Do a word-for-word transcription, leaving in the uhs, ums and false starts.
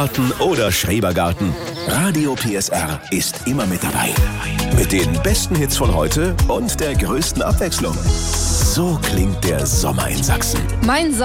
Garten oder Schrebergarten. Radio P S R ist immer mit dabei. Mit den besten Hits von heute und der größten Abwechslung. So klingt der Sommer in Sachsen. Mein